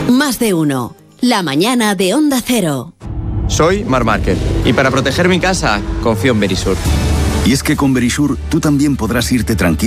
Más de uno. La mañana de Onda Cero. Soy Mar Márquez y para proteger mi casa confío en Verisur. Y es que con Verisur tú también podrás irte tranquilo